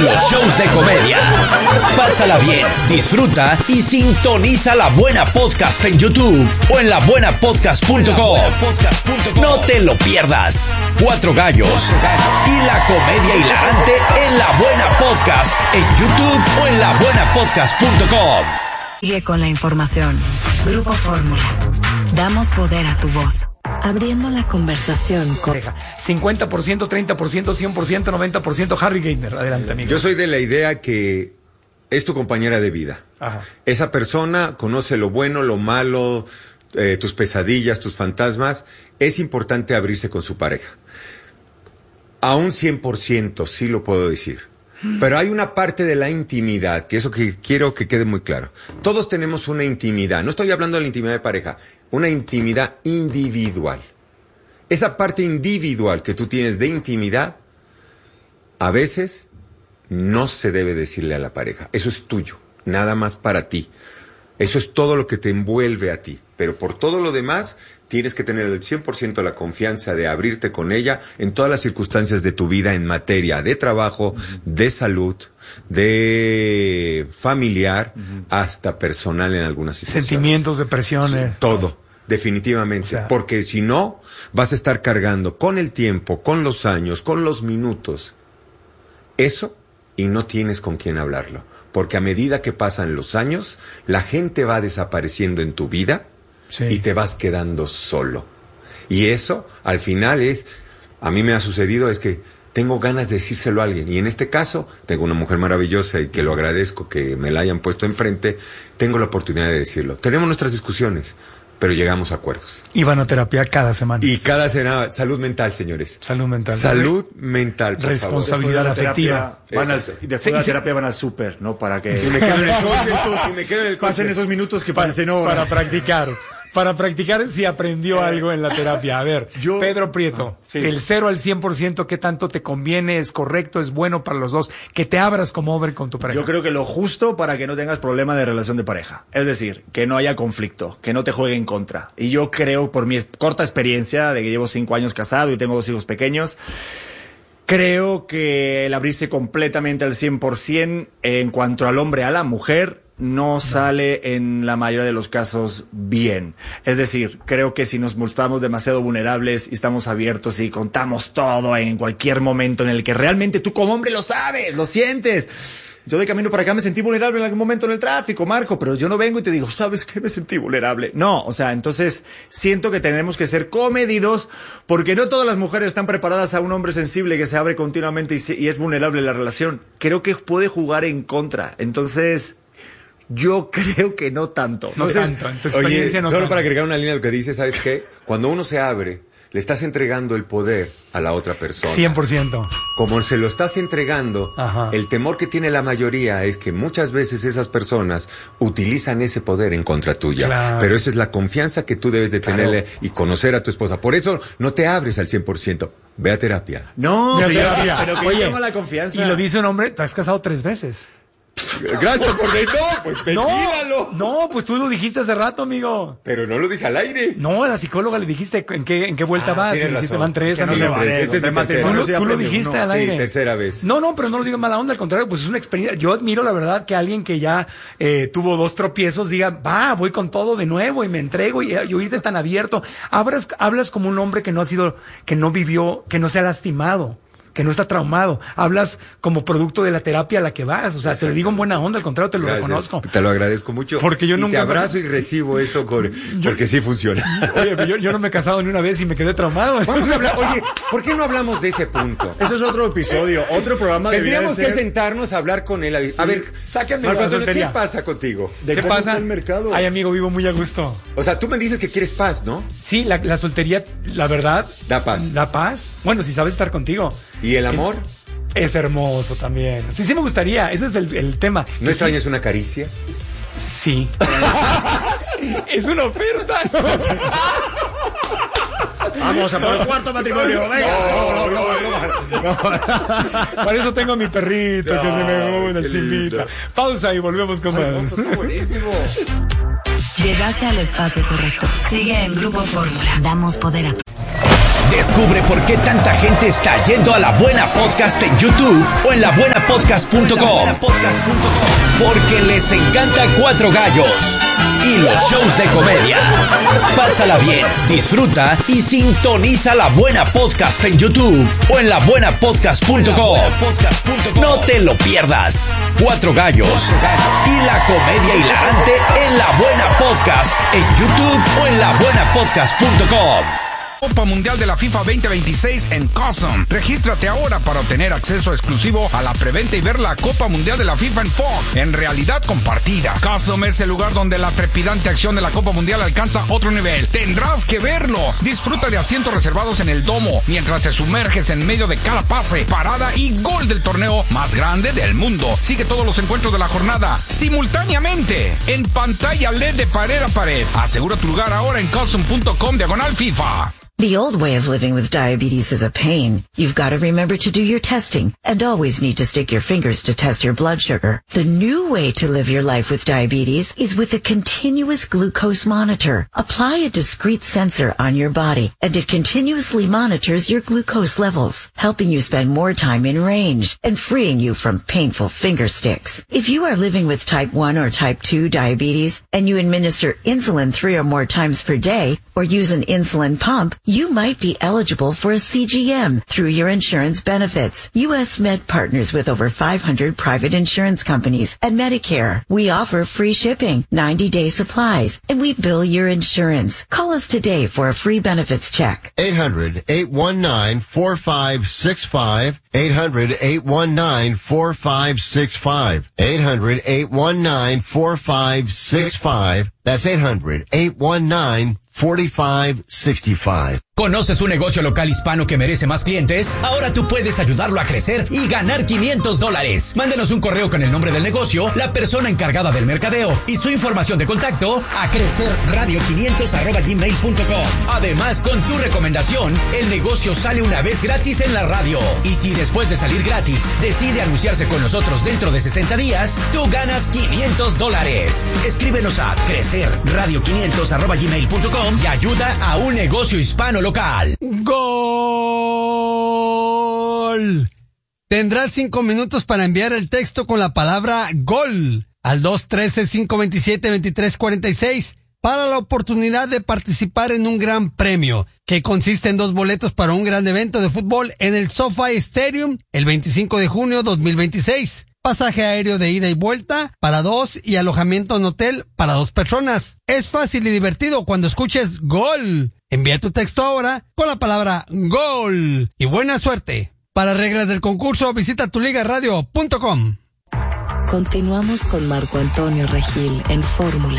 los shows de comedia. Pásala bien, disfruta y sintoniza La Buena Podcast en YouTube o en labuenapodcast.com. No te lo pierdas. 4 gallos y la comedia hilarante en La Buena Podcast en YouTube o en labuenapodcast.com. Sigue con la información. Grupo Fórmula. Damos poder a tu voz. Abriendo la conversación con 50%, 30%, 100%, 90%. Harry Gainer, adelante, amigo. Yo soy de la idea que es tu compañera de vida. Ajá. Esa persona conoce lo bueno, lo malo, tus pesadillas, tus fantasmas. Es importante abrirse con su pareja. A un 100%, sí lo puedo decir. Pero hay una parte de la intimidad, que eso que quiero que quede muy claro. Todos tenemos una intimidad. No estoy hablando de la intimidad de pareja. Una intimidad individual. Esa parte individual que tú tienes de intimidad, a veces no se debe decirle a la pareja. Eso es tuyo, nada más para ti. Eso es todo lo que te envuelve a ti. Pero por todo lo demás, tienes que tener el 100% la confianza de abrirte con ella en todas las circunstancias de tu vida en materia de trabajo, de salud, de familiar, hasta personal en algunas situaciones. Sentimientos, depresiones. Sí, todo, definitivamente. O sea, porque si no, vas a estar cargando con el tiempo, con los años, con los minutos, eso, y no tienes con quién hablarlo. Porque a medida que pasan los años, la gente va desapareciendo en tu vida. Sí. Y te vas quedando solo. Y eso, al final a mí me ha sucedido, es que tengo ganas de decírselo a alguien. Y en este caso, tengo una mujer maravillosa y que lo agradezco que me la hayan puesto enfrente. Tengo la oportunidad de decirlo. Tenemos nuestras discusiones, pero llegamos a acuerdos. Y van a terapia cada semana. Y cada semana, salud mental, señores. Salud mental. Salud mental, por responsabilidad favor. afectiva. Después de la terapia van al súper, ¿no? Para que me queden en el pasen esos minutos que pasen horas. Para practicar si aprendió algo en la terapia. A ver, Pedro Prieto, el 0 al 100%, ¿qué tanto te conviene? ¿Es correcto? ¿Es bueno para los dos? Que te abras como hombre con tu pareja. Yo creo que lo justo para que no tengas problema de relación de pareja. Es decir, que no haya conflicto, que no te juegue en contra. Y yo creo, por mi corta experiencia, de que llevo 5 años casado y tengo 2 hijos pequeños, creo que el abrirse completamente al 100% en cuanto al hombre a la mujer no sale en la mayoría de los casos bien. Es decir, creo que si nos mostramos demasiado vulnerables y estamos abiertos y contamos todo en cualquier momento en el que realmente tú como hombre lo sabes, lo sientes. Yo de camino para acá me sentí vulnerable en algún momento en el tráfico, Marco, pero yo no vengo y te digo, ¿sabes qué? Me sentí vulnerable. No, o sea, entonces siento que tenemos que ser comedidos porque no todas las mujeres están preparadas a un hombre sensible que se abre continuamente y es vulnerable en la relación. Creo que puede jugar en contra. Entonces, yo creo que no tanto. No tanto, en tu experiencia no solo tanto. Para agregar una línea a lo que dice, ¿sabes qué? Cuando uno se abre, le estás entregando el poder a la otra persona. 100%. Como se lo estás entregando, Ajá. El temor que tiene la mayoría es que muchas veces esas personas utilizan ese poder en contra tuya. Claro. Pero esa es la confianza que tú debes de tenerle y conocer a tu esposa. Por eso no te abres al 100%. Ve a terapia. No, Ve a terapia. pero que Oye, yo tengo la confianza. Y lo dice un hombre, te has casado 3 veces. Gracias por decirlo, pues ventílalo. No, pues tú lo dijiste hace rato, amigo. Pero no lo dije al aire. No, a la psicóloga le dijiste en qué vuelta vas. tienes Le dijiste, razón. van 3. Que no se vale, Este es mi matrimonio tercera. Tú lo dijiste al aire. Sí, tercera vez. No, pero no lo digo en mala onda, al contrario, pues es una experiencia. Yo admiro la verdad que alguien que ya tuvo 2 tropiezos diga, voy con todo de nuevo y me entrego y oírte tan abierto. Hablas como un hombre que no ha sido, que no vivió, que no se ha lastimado, que no está traumado. Hablas como producto de la terapia a la que vas. O sea, te lo digo en buena onda, al contrario, te lo reconozco. Te lo agradezco mucho. Porque yo y nunca... te abrazo y recibo eso porque sí funciona. Oye, pero yo no me he casado ni una vez y me quedé traumado. Vamos a hablar, oye, ¿por qué no hablamos de ese punto? Ese es otro episodio, otro programa. Tendríamos que sentarnos a hablar con él. A ver, sáquenme Marco la Antonio, ¿qué soltería. pasa contigo? ¿De ¿Qué cómo pasa? está el mercado? Ay, amigo, vivo muy a gusto. O sea, tú me dices que quieres paz, ¿no? Sí, la soltería, la verdad... Da paz. Da paz. Bueno, si sabes estar contigo. ¿Y el amor? Es hermoso también. Sí me gustaría. Ese es el tema. ¿No extrañas una caricia? Sí. Es una oferta. Vamos a por el cuarto matrimonio, venga. Por eso tengo a mi perrito que se me une, qué se invita. lindo. Pausa y volvemos con más. Está buenísimo. Llegaste al espacio correcto. Sigue en Grupo Fórmula. Damos poder a tu Descubre por qué tanta gente está yendo a La Buena Podcast en YouTube o en labuenapodcast.com. Porque les encanta Cuatro Gallos y los shows de comedia. Pásala bien, disfruta y sintoniza La Buena Podcast en YouTube o en labuenapodcast.com. No te lo pierdas. Cuatro Gallos y la comedia hilarante en La Buena Podcast en YouTube o en labuenapodcast.com. Copa Mundial de la FIFA 2026 en Custom. Regístrate ahora para obtener acceso exclusivo a la preventa y ver la Copa Mundial de la FIFA en Fox, en realidad compartida. Custom es el lugar donde la trepidante acción de la Copa Mundial alcanza otro nivel. Tendrás que verlo. Disfruta de asientos reservados en el domo, mientras te sumerges en medio de cada pase, parada y gol del torneo más grande del mundo. Sigue todos los encuentros de la jornada simultáneamente, en pantalla LED de pared a pared. Asegura tu lugar ahora en custom.com/FIFA. The old way of living with diabetes is a pain. You've got to remember to do your testing and always need to stick your fingers to test your blood sugar. The new way to live your life with diabetes is with a continuous glucose monitor. Apply a discrete sensor on your body and it continuously monitors your glucose levels, helping you spend more time in range and freeing you from painful finger sticks. If you are living with type 1 or type 2 diabetes and you administer insulin 3 or more times per day or use an insulin pump, you might be eligible for a CGM through your insurance benefits. U.S. Med partners with over 500 private insurance companies and Medicare. We offer free shipping, 90-day supplies, and we bill your insurance. Call us today for a free benefits check. 800-819-4565. 800-819-4565. 800-819-4565. That's 800-819-4565. ¿Conoces un negocio local hispano que merece más clientes? Ahora tú puedes ayudarlo a crecer y ganar $500. Mándenos un correo con el nombre del negocio, la persona encargada del mercadeo y su información de contacto a crecerradio500@gmail.com. Además, con tu recomendación, el negocio sale una vez gratis en la radio. Y si después de salir gratis decide anunciarse con nosotros dentro de 60 días, tú ganas $500. Escríbenos a crecerradio500@gmail.com y ayuda a un negocio hispano local. ¡Gol! Tendrás 5 minutos para enviar el texto con la palabra GOL al 213-527-2346 para la oportunidad de participar en un gran premio que consiste en 2 boletos para un gran evento de fútbol en el SoFi Stadium el 25 de junio 2026. Pasaje aéreo de ida y vuelta para 2 y alojamiento en hotel para 2 personas. Es fácil y divertido cuando escuches GOL. Envía tu texto ahora con la palabra GOL y buena suerte. Para reglas del concurso, visita tuligaradio.com. Continuamos con Marco Antonio Regil en Fórmula.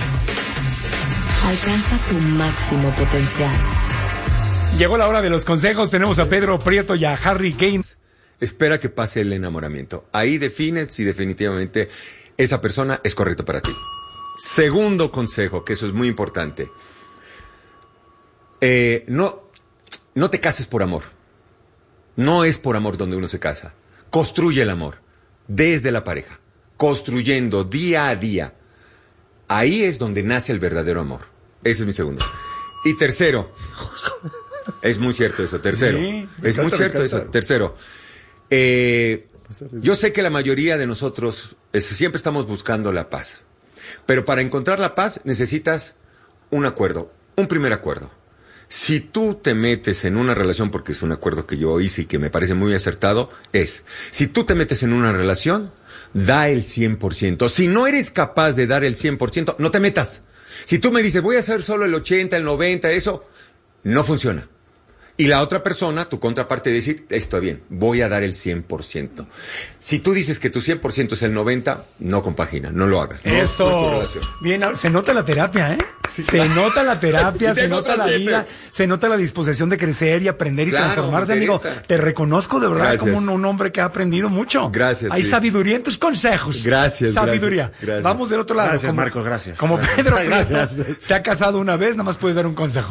Alcanza tu máximo potencial. Llegó la hora de los consejos. Tenemos a Pedro Prieto y a Harry Kane. Espera que pase el enamoramiento. Ahí defines si definitivamente esa persona es correcta para ti. Segundo consejo, que eso es muy importante. No te cases por amor. No es por amor donde uno se casa. Construye el amor desde la pareja, construyendo día a día. Ahí es donde nace el verdadero amor. Ese es mi segundo. Y tercero, es muy cierto eso. Tercero, sí, es muy cierto eso. Tercero, yo sé que la mayoría de nosotros siempre estamos buscando la paz, pero para encontrar la paz necesitas un acuerdo, un primer acuerdo. Si tú te metes en una relación, porque es un acuerdo que yo hice y que me parece muy acertado, si tú te metes en una relación, da el 100%. Si no eres capaz de dar el 100%, no te metas. Si tú me dices, voy a hacer solo el 80, el 90, eso, no funciona. Y la otra persona, tu contraparte, decir, está bien, voy a dar el 100%. Si tú dices que tu 100% es el 90%, no compagina, no lo hagas. Eso. No Bien, se nota la terapia, ¿eh? Sí, se nota la terapia, se nota la vida, se nota la disposición de crecer y aprender y transformarte, amigo. Te reconozco de verdad como un hombre que ha aprendido mucho. Gracias. Hay sabiduría en tus consejos. Gracias. Sabiduría. Gracias. Vamos del otro lado. Gracias, Marcos, gracias. Como Pedro se ha casado una vez, nada más puedes dar un consejo.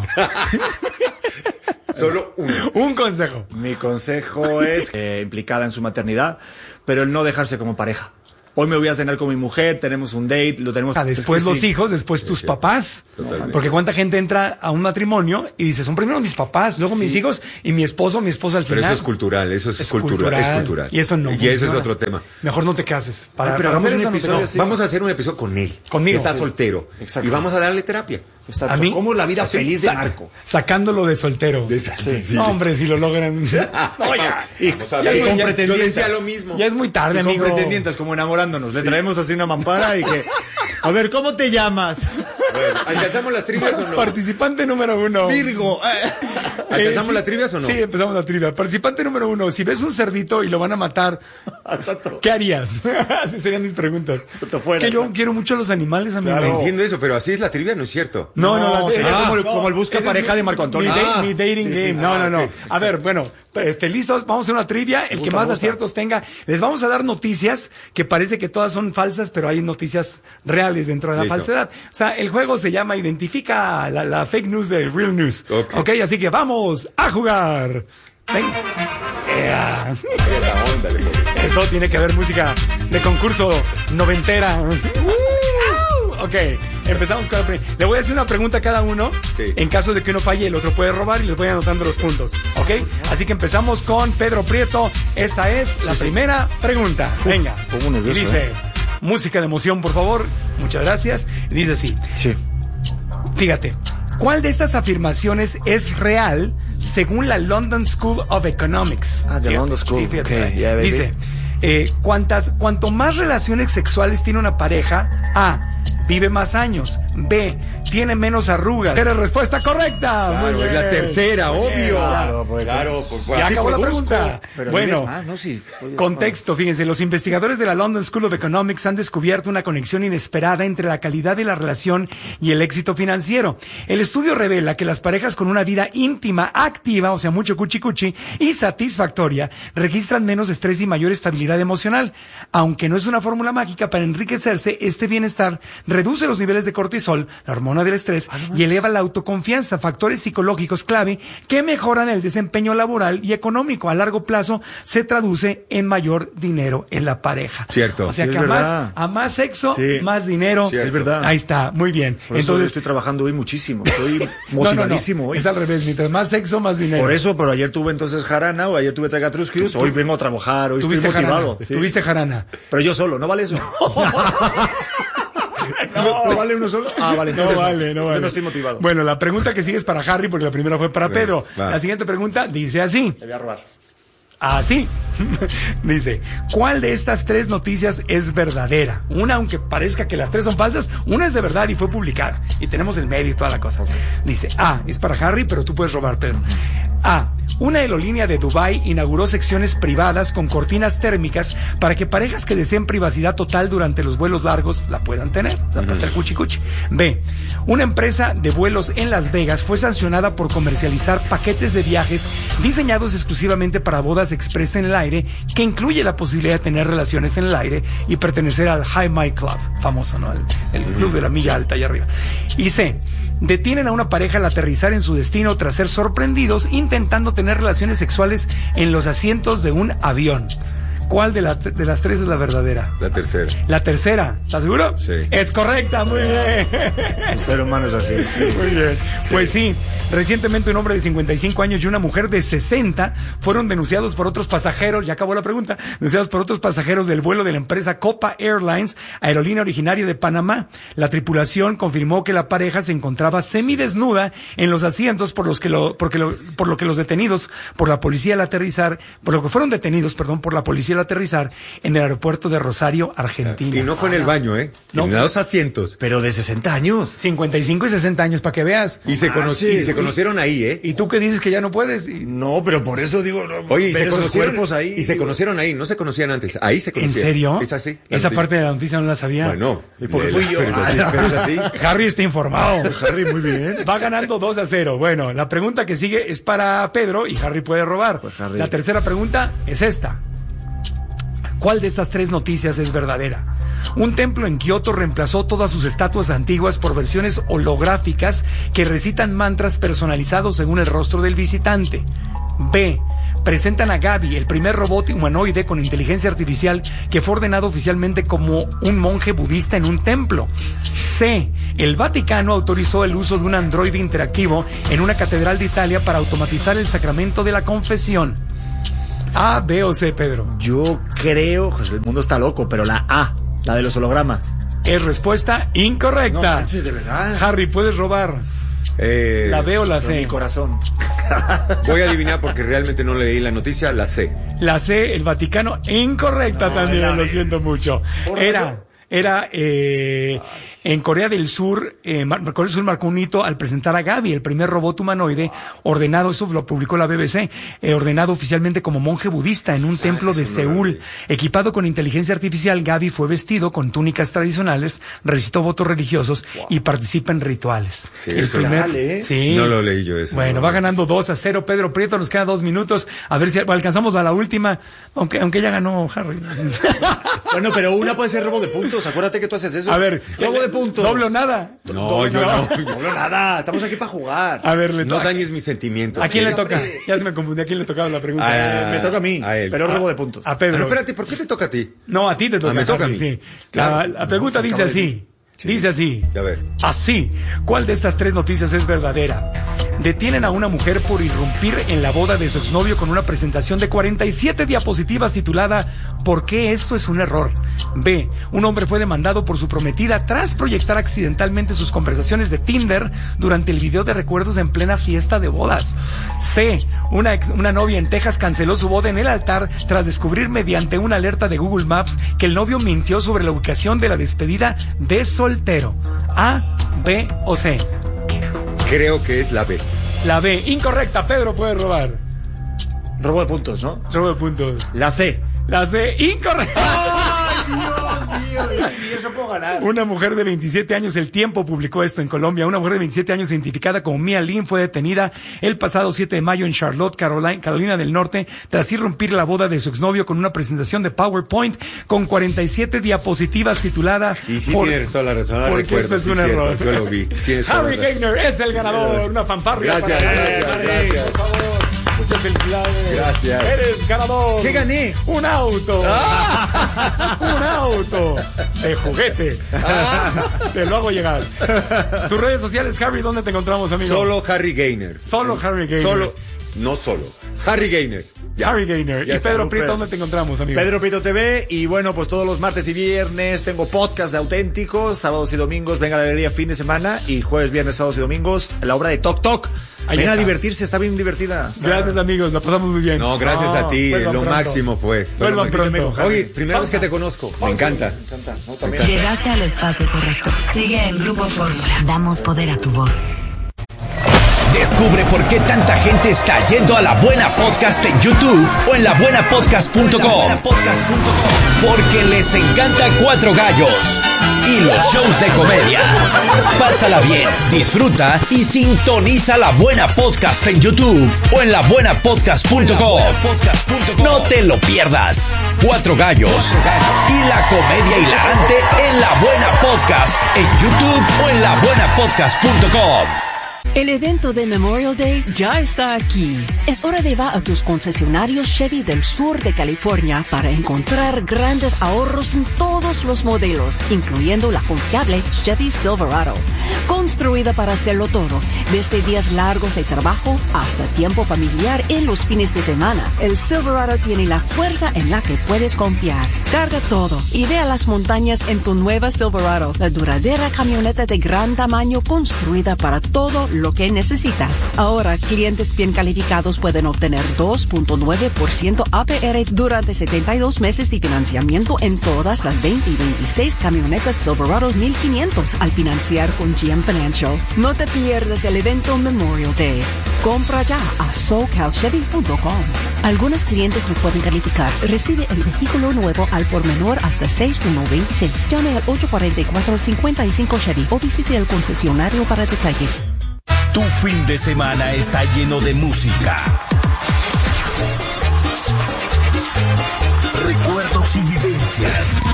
Solo uno. Un consejo. Mi consejo es implicada en su maternidad, pero el no dejarse como pareja. hoy me voy a cenar con mi mujer, tenemos un date, lo tenemos... Después es que los sí. hijos, después tus papás. Totalmente. Porque cuánta gente entra a un matrimonio y dice, son primero mis papás, luego mis hijos y mi esposa al Pero final. eso es cultural, eso es cultural. Es cultural. Y eso no Y ese es funciona. otro tema. Mejor no te cases. Pero para hagamos hacer un eso no te episodio cases. así. Vamos a hacer un episodio con él. Conmigo. Que está Sí. soltero. Exacto. Y vamos a darle terapia. Exacto. A mí- ¿Cómo la vida Sí, feliz de Marco? Sacándolo de soltero. Sí. No, hombre, si lo logran. No, ya. Y Vamos a con ver. pretendientes. Yo decía lo mismo. Ya es muy tarde, Y con amigo. pretendientes, como enamorándonos. Le traemos así una mampara y que... A ver, ¿cómo te llamas? Bueno, ¿alcanzamos las trivias o no? Participante número 1. Virgo. ¿Alcanzamos sí. las trivias o no? Sí, empezamos la trivia. Participante número 1. Si ves un cerdito y lo van a matar, ¿qué harías? Así serían mis preguntas. Exacto, fuera. Que yo quiero mucho a los animales, amigo. Claro. Entiendo eso, pero así es la trivia, ¿no es cierto? No, sería no, como el busca ese es pareja de Marco Antonio. Mi dating sí, sí. game. No. ok. A ver, bueno, listos, vamos a hacer una trivia. El que más aciertos tenga, les vamos a dar noticias que parece que todas son falsas, pero hay noticias reales dentro de la Listo. falsedad. O sea, el juego se llama Identifica la fake news de real news. Ok. Así que vamos a jugar. Ven. Eso tiene que haber música de concurso noventera. Ok, empezamos con la primera. Le voy a hacer una pregunta a cada uno. Sí. En caso de que uno falle, el otro puede robar y les voy anotando los puntos. Ok, así que empezamos con Pedro Prieto. Esta es la primera pregunta. Venga. pongo nervioso, Y dice, música de emoción, por favor. Muchas gracias. Y dice así. Sí. Fíjate, ¿cuál de estas afirmaciones es real según la London School of Economics? Ah, the Fíjate, London School. sí, fíjate. Ok, yeah, baby. Dice, cuanto más relaciones sexuales tiene una pareja, A, vive más años, B, tiene menos arrugas. ¿Eres respuesta correcta? Muy Claro, es la bien. tercera, obvio. Claro, pues, pues Ya así acabó la produzco. pregunta. Pero Bueno, vives más, ¿no? Sí. Oye, contexto, fíjense, los investigadores de la London School of Economics han descubierto una conexión inesperada entre la calidad de la relación y el éxito financiero. El estudio revela que las parejas con una vida íntima, activa, o sea, mucho cuchi cuchi, y satisfactoria, registran menos estrés y mayor estabilidad emocional. Aunque no es una fórmula mágica para enriquecerse, este bienestar reduce los niveles de cortisol, la hormona del estrés, y eleva la autoconfianza, factores psicológicos clave que mejoran el desempeño laboral y económico. A largo plazo se traduce en mayor dinero en la pareja. Cierto. O sea Sí, que es a verdad. más sexo, Sí. más dinero. Cierto. Es verdad. Ahí está, muy bien. Por eso Entonces, estoy trabajando hoy muchísimo. Estoy no, motivadísimo hoy. es al revés, mientras más sexo, más dinero. Por eso, pero ayer tuve entonces jarana o ayer tuve tragatrusquios. Hoy vengo a trabajar, hoy estoy Tuviste motivado. jarana. Sí. Tuviste jarana. Pero yo solo, ¿no vale eso? ¿No vale uno solo? Ah, vale. No Entonces vale. Entonces no estoy motivado. Bueno, la pregunta que sigue es para Harry, porque la primera fue para Pedro. va. La siguiente pregunta dice así. Te voy a robar. Así. Dice, ¿cuál de estas tres noticias es verdadera? Una, aunque parezca que las tres son falsas, una es de verdad y fue publicada. Y tenemos el medio y toda la cosa. Dice, A, es para Harry, pero tú puedes robar, Pedro. A, una aerolínea de Dubái inauguró secciones privadas con cortinas térmicas para que parejas que deseen privacidad total durante los vuelos largos la puedan tener. O sea, para hacer cuchi cuchi. B, una empresa de vuelos en Las Vegas fue sancionada por comercializar paquetes de viajes diseñados exclusivamente para bodas express en el aire, que incluye la posibilidad de tener relaciones en el aire y pertenecer al High Mile Club, famoso, ¿no? El club de la milla alta allá arriba. Y C, detienen a una pareja al aterrizar en su destino tras ser sorprendidos intentando tener relaciones sexuales en los asientos de un avión. ¿Cuál de las tres es la verdadera? La tercera. La tercera, ¿estás seguro? Sí. Es correcta, muy bien. El ser humano es así. Sí. Muy bien. Pues sí, recientemente un hombre de 55 años y una mujer de 60 fueron denunciados por otros pasajeros, ya acabó la pregunta, denunciados por otros pasajeros del vuelo de la empresa Copa Airlines, aerolínea originaria de Panamá. La tripulación confirmó que la pareja se encontraba semidesnuda en los asientos, por lo que los detenidos por la policía al aterrizar, por lo que fueron detenidos, perdón, por la policía al aterrizar en el aeropuerto de Rosario, Argentina. Y no fue en el baño, ¿eh? No. En los asientos. Pero de 60 años. 55 y 60 años, para que veas. Y se conocieron ahí, ¿eh? ¿Y tú qué dices que ya no puedes? No, pero por eso digo, no, Oye, y ver se esos conocieron cuerpos ahí. Y se conocieron ahí, no se conocían antes. Ahí se ¿En conocieron. serio? Es así. la Esa noticia. parte de la noticia no la sabía. Bueno, ¿Y por qué fui yo? pero es así. Harry está informado. Harry, muy bien. Va ganando 2-0. Bueno, la pregunta que sigue es para Pedro y Harry puede robar. Pues Harry. La tercera pregunta es esta. ¿Cuál de estas tres noticias es verdadera? Un templo en Kioto reemplazó todas sus estatuas antiguas por versiones holográficas que recitan mantras personalizados según el rostro del visitante. B. Presentan a Gaby, el primer robot humanoide con inteligencia artificial que fue ordenado oficialmente como un monje budista en un templo. C. El Vaticano autorizó el uso de un androide interactivo en una catedral de Italia para automatizar el sacramento de la confesión. A, B o C, Pedro. Yo creo, pues, el mundo está loco, pero la A, la de los hologramas. Es respuesta incorrecta. No manches, de verdad. Harry, ¿puedes robar? ¿La B o la C? Mi corazón. Voy a adivinar porque realmente no leí la noticia, la C. La C, el Vaticano, incorrecta también, lo siento mucho. Era en Corea del Sur, Corea del Sur marcó un hito al presentar a Gaby, el primer robot humanoide ordenado, eso lo publicó la BBC, ordenado oficialmente como monje budista en un templo de Seúl. Equipado con inteligencia artificial, Gaby fue vestido con túnicas tradicionales, recitó votos religiosos y participa en rituales. Sí, el eso primer, sí. No lo leí yo eso. Bueno, va ganando 2-0 Pedro Prieto, nos quedan 2 minutos, a ver si alcanzamos a la última, aunque ya ganó Harry. Bueno, pero una puede ser robo de puntos, acuérdate que tú haces eso. A ver, robo de puntos. ¿Doble o nada? No, yo no. Doble o nada, estamos aquí para jugar. A ver, No dañes mis sentimientos. ¿A quién le toca? Ya se me confundí, ¿a quién le tocaba la pregunta? Me toca a mí, a él. pero robo de puntos. A Pedro. Pero espérate, ¿por qué te toca a ti? No, a ti te toca. Me toca a mí. Sí. Claro. La pregunta dice así. Sí. Dice así. A ver. Así. ¿Cuál de estas tres noticias es verdadera? Detienen a una mujer por irrumpir en la boda de su exnovio con una presentación de 47 diapositivas titulada ¿Por qué esto es un error? B. Un hombre fue demandado por su prometida tras proyectar accidentalmente sus conversaciones de Tinder durante el video de recuerdos en plena fiesta de bodas. C. Una novia en Texas canceló su boda en el altar tras descubrir mediante una alerta de Google Maps que el novio mintió sobre la ubicación de la despedida de soltero. A, B o C. Creo que es la B. La B, incorrecta. Pedro puede robar. Robo de puntos, ¿no? Robo de puntos. La C. La C, incorrecta. Dios mío, y eso puedo ganar. Una mujer de 27 años, El Tiempo publicó esto en Colombia. Una mujer de 27 años identificada como Mia Lin fue detenida el pasado 7 de mayo en Charlotte, Carolina del Norte, tras irrumpir la boda de su exnovio con una presentación de PowerPoint con 47 diapositivas titulada... Y sí, tienes toda la razón, ahora recuerdo, esto es sí, un cierto, error. yo lo vi. Harry Gainer es el ganador. Una fanfarria. Gracias, gracias. Por favor. Muchas felicidades. Gracias. Eres ganador. ¿Qué gané? Un auto. Un auto de juguete. Te lo hago llegar. Tus redes sociales, Harry, ¿dónde te encontramos, amigo? Solo Harry Gainer. Solo Harry Gainer. No, Harry Gainer. Ya. Harry Gainer. Ya y Pedro está. Prieto, ¿dónde te encontramos, amigo? Pedro Prieto TV. Y bueno, pues todos los martes y viernes tengo podcast de Auténticos. Sábados y domingos venga la alegría fin de semana. Y jueves, viernes, sábados y domingos la obra de Toc Toc. Ahí Vengan a está. divertirse, está bien divertida. Gracias, amigos. La pasamos muy bien. No, gracias a ti. vuelvan Lo pronto. máximo fue. Vuelvan pronto. Oye, primera vez que te conozco. Me encanta. No, también. Llegaste al espacio correcto. Sigue en Grupo Fórmula. Damos poder a tu voz. Descubre por qué tanta gente está yendo a La Buena Podcast en YouTube o en labuenapodcast.com. Porque les encanta Cuatro Gallos y los shows de comedia. Pásala bien, disfruta y sintoniza La Buena Podcast en YouTube o en labuenapodcast.com. No te lo pierdas. Cuatro Gallos y la comedia hilarante en La Buena Podcast en YouTube o en labuenapodcast.com. El evento de Memorial Day ya está aquí. Es hora de ir a tus concesionarios Chevy del sur de California para encontrar grandes ahorros en todos los modelos, incluyendo la confiable Chevy Silverado. Construida para hacerlo todo, desde días largos de trabajo hasta tiempo familiar en los fines de semana. El Silverado tiene la fuerza en la que puedes confiar. Carga todo y ve a las montañas en tu nueva Silverado, la duradera camioneta de gran tamaño construida para todo lo que necesitas. Ahora, clientes bien calificados pueden obtener 2.9% APR durante 72 meses de financiamiento en todas las 20 y 26 camionetas Silverado 1500 al financiar con GM Financial. No te pierdas el evento Memorial Day. Compra ya a SoCalChevy.com. Algunos clientes no pueden calificar. Recibe el vehículo nuevo al por menor hasta 6.126. Llame al 844-55 Chevy o visite el concesionario para detalles. Tu fin de semana está lleno de música, recuerdos datos y vivencias.